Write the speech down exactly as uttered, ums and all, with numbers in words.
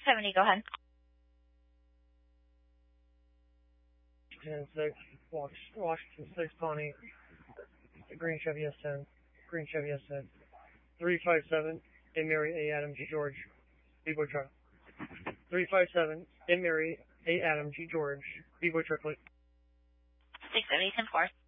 seventy, go ahead. ten six, Washington six, Pawnee, Green Chevy S ten, Green Chevy S ten, three five seven, A Mary, A Adam, G George, B-Boy Truck. three five seven, A Mary, A Adam, G George, B-Boy Truck. six seventy, ten four.